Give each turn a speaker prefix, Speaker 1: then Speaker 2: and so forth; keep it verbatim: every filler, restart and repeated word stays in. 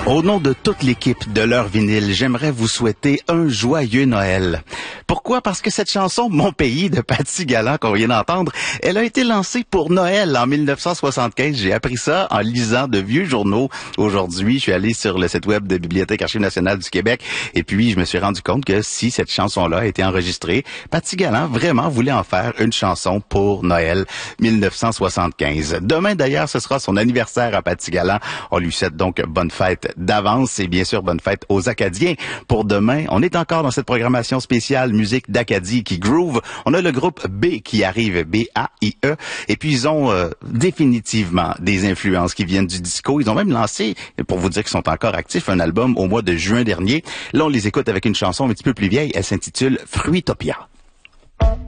Speaker 1: Au nom de toute l'équipe de L'Heure Vinyle, j'aimerais vous souhaiter un joyeux Noël. Pourquoi? Parce que cette chanson « Mon pays » de Patsy Galland qu'on vient d'entendre, elle a été lancée pour Noël en mille neuf cent soixante-quinze. J'ai appris ça en lisant de vieux journaux. Aujourd'hui, je suis allé sur le site web de Bibliothèque Archives nationales du Québec et puis je me suis rendu compte que si cette chanson-là a été enregistrée, Patsy Galland vraiment voulait en faire une chanson pour Noël mille neuf cent soixante-quinze. Demain d'ailleurs, ce sera son anniversaire à Patsy Galland. On lui souhaite donc bonne fête d'avance et bien sûr bonne fête aux Acadiens. Pour demain, on est encore dans cette programmation spéciale musique d'Acadie qui groove. On a le groupe B qui arrive, B A I E, et puis ils ont euh, définitivement des influences qui viennent du disco. Ils ont même lancé, pour vous dire qu'ils sont encore actifs, un album au mois de juin dernier. Là, on les écoute avec une chanson un petit peu plus vieille. Elle s'intitule Fruitopia.